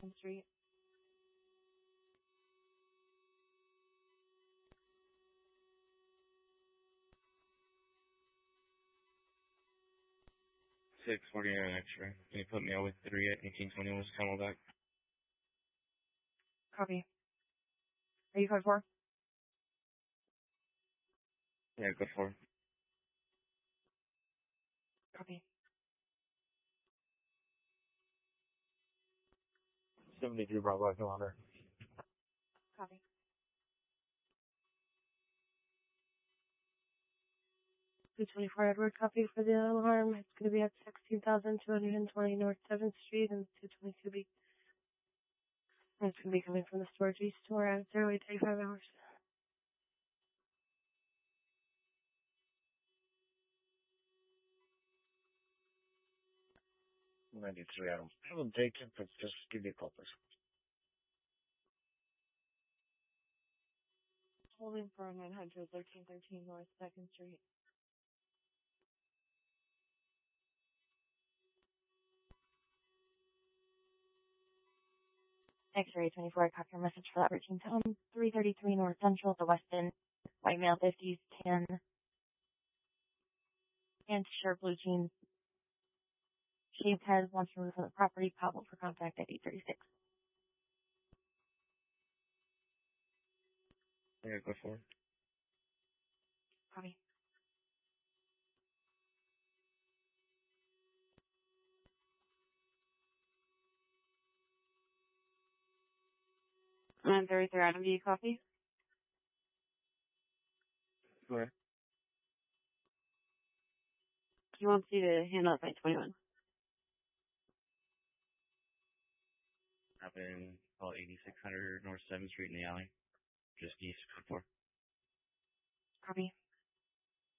2nd Street. $6.49 extra. Can you put me out with 3 at 1820 West Camelback? Copy. Are you 5-4? Yeah, go for it. Copy. 72 Bravo Kilometer. Copy. $224 Edward, copy for the alarm. It's going to be at 16,220 North 7th Street and 222B. And it's going to be coming from the storage east store at 0835 hours. 93 Adam. I will take it, but just give me a call, please. Holding for 900 1313 North 2nd Street. X-ray 24, copy your message for that routine tone. 333 North Central, the Weston, white male 50s, tan, and t-shirt, blue jeans. Shaved head, wants to move from the property, probable for contact at 836. Yeah, go for it. Copy. And 33 Adam, do you copy? Go ahead. He wants you to handle it by 21. Happened, call 8600 North 7th Street in the alley. Just east of 4.